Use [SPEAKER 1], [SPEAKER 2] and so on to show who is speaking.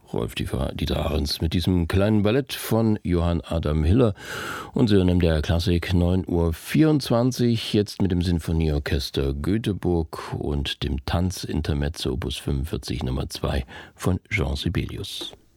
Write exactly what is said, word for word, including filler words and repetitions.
[SPEAKER 1] Rolf Dieter Ahrens mit diesem kleinen Ballett von Johann Adam Hiller. Und Sie hören in der Klassik neun Uhr vierundzwanzig, jetzt mit dem Sinfonieorchester Göteborg und dem Tanzintermezzo Opus fünfundvierzig Nummer zwei von Jean Sibelius.